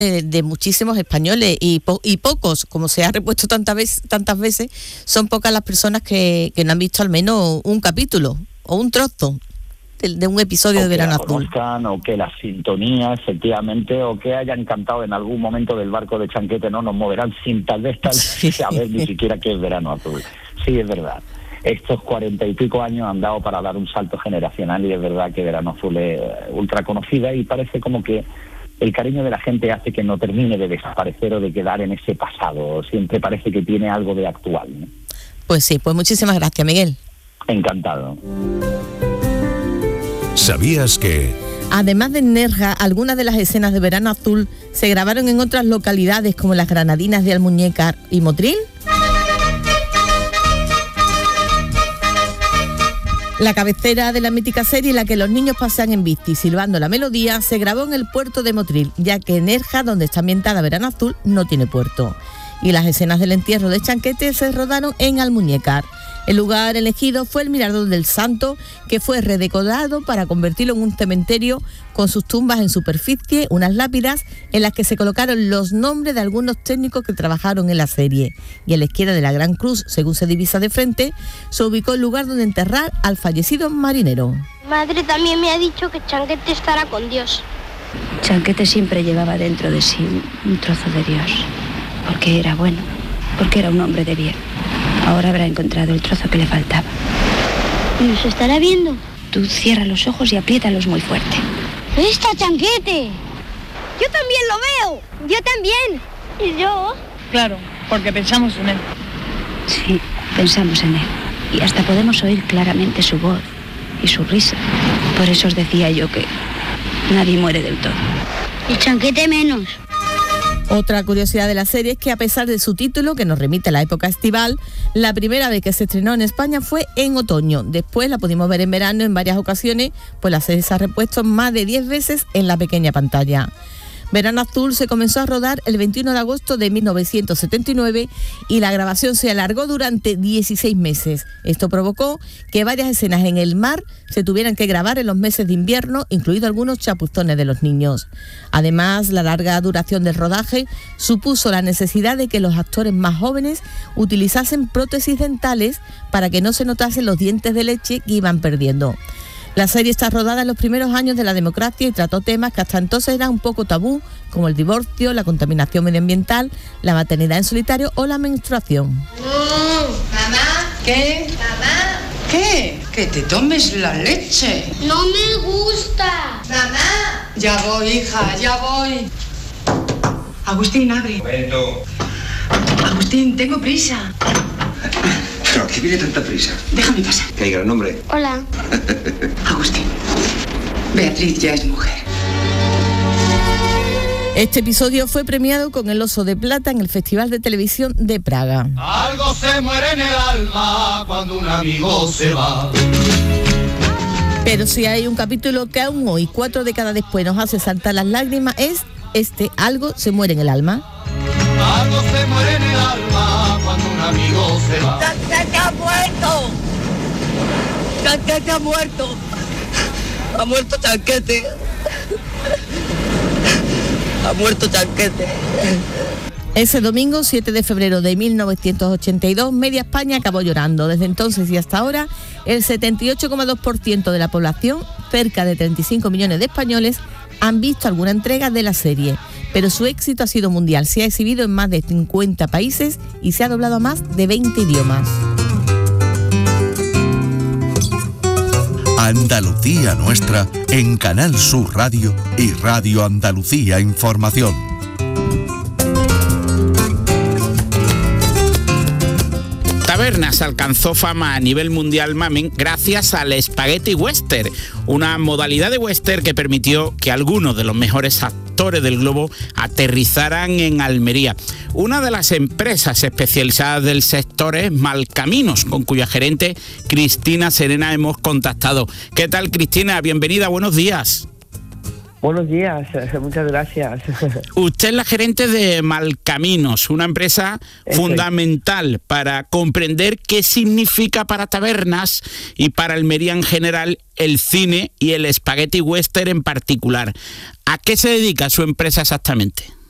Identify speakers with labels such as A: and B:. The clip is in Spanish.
A: de muchísimos españoles y pocos, como se ha repuesto tantas veces, son pocas las personas que no han visto al menos un capítulo o un trozo de un episodio de Verano Azul.
B: O que la sintonía, efectivamente, o que hayan cantado en algún momento del barco de Chanquete, no nos moverán sin tal vez saber ni siquiera qué es Verano Azul. Sí, es verdad. Estos 40 y pico años han dado para dar un salto generacional y es verdad que Verano Azul es ultra conocida y parece como que el cariño de la gente hace que no termine de desaparecer o de quedar en ese pasado. Siempre parece que tiene algo de actual, ¿no?
A: Pues sí, pues muchísimas gracias, Miguel.
B: Encantado.
C: ¿Sabías que...?
A: Además de en Nerja, algunas de las escenas de Verano Azul se grabaron en otras localidades como las Granadinas de Almuñécar y Motril. La cabecera de la mítica serie en la que los niños pasean en bici silbando la melodía se grabó en el puerto de Motril, ya que Nerja, donde está ambientada Verano Azul, no tiene puerto. Y las escenas del entierro de Chanquete se rodaron en Almuñécar. El lugar elegido fue el Mirador del Santo, que fue redecorado para convertirlo en un cementerio con sus tumbas en superficie, unas lápidas en las que se colocaron los nombres de algunos técnicos que trabajaron en la serie. Y a la izquierda de la Gran Cruz, según se divisa de frente, se ubicó el lugar donde enterrar al fallecido marinero.
D: Madre también me ha dicho que Chanquete estará con Dios.
E: Chanquete siempre llevaba dentro de sí un trozo de Dios, porque era bueno, porque era un hombre de bien. Ahora habrá encontrado el trozo que le faltaba.
D: ¿Nos estará viendo?
E: Tú cierra los ojos y apriétalos muy fuerte.
D: ¡Está Chanquete! ¡Yo también lo veo! ¡Yo también! ¿Y yo?
F: Claro, porque pensamos en él.
E: Sí, pensamos en él. Y hasta podemos oír claramente su voz y su risa. Por eso os decía yo que nadie muere del todo.
D: Y Chanquete menos.
A: Otra curiosidad de la serie es que a pesar de su título, que nos remite a la época estival, la primera vez que se estrenó en España fue en otoño. Después la pudimos ver en verano en varias ocasiones, pues la serie se ha repuesto más de 10 veces en la pequeña pantalla. Verano Azul se comenzó a rodar el 21 de agosto de 1979 y la grabación se alargó durante 16 meses. Esto provocó que varias escenas en el mar se tuvieran que grabar en los meses de invierno, incluidos algunos chapuzones de los niños. Además, la larga duración del rodaje supuso la necesidad de que los actores más jóvenes utilizasen prótesis dentales para que no se notasen los dientes de leche que iban perdiendo. La serie está rodada en los primeros años de la democracia y trató temas que hasta entonces eran un poco tabú, como el divorcio, la contaminación medioambiental, la maternidad en solitario o la menstruación.
G: Mamá.
H: ¿Qué?
G: Mamá.
H: ¿Qué? Que te tomes la leche.
D: No me gusta.
G: Mamá.
H: Ya voy, hija, ya voy. Agustín, abre.
I: Momento.
H: Agustín, tengo prisa.
I: ¿Pero qué viene tanta prisa?
H: Déjame pasar.
I: Que hay gran nombre.
D: Hola.
H: Agustín, Beatriz ya es mujer.
A: Este episodio fue premiado con el Oso de Plata en el Festival de Televisión de Praga.
J: Algo se muere en el alma cuando un amigo se va.
A: Pero si hay un capítulo que aún hoy, 4 décadas después, nos hace saltar las lágrimas, es este, Algo se muere en el alma.
J: Algo se muere en el alma cuando un amigo se va.
G: ¡Chanquete ha muerto! ¡Chanquete ha muerto! ¡Ha muerto Chanquete! ¡Ha muerto Chanquete!
A: Ese domingo, 7 de febrero de 1982, media España acabó llorando. Desde entonces y hasta ahora, el 78,2% de la población, cerca de 35 millones de españoles, han visto alguna entrega de la serie. Pero su éxito ha sido mundial, se ha exhibido en más de 50 países y se ha doblado a más de 20 idiomas.
C: Andalucía Nuestra en Canal Sur Radio y Radio Andalucía Información.
K: Tabernas alcanzó fama a nivel mundial gracias al Spaghetti Western, una modalidad de western que permitió que algunos de los mejores actores del globo aterrizaran en Almería. Una de las empresas especializadas del sector es Malcaminos, con cuya gerente Cristina Serena hemos contactado. ¿Qué tal, Cristina? Bienvenida, buenos días.
L: Buenos días, muchas gracias.
K: Usted es la gerente de Malcaminos, una empresa fundamental para comprender qué significa para Tabernas y para Almería en general el cine y el Spaghetti Western en particular. ¿A qué se dedica su empresa exactamente?